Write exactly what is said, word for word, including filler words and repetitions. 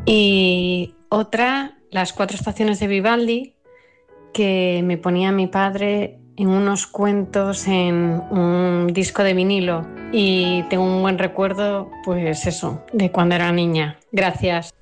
Y otra, Las cuatro estaciones de Vivaldi, que me ponía mi padre en unos cuentos en un disco de vinilo y tengo un buen recuerdo, pues eso, de cuando era niña. Gracias.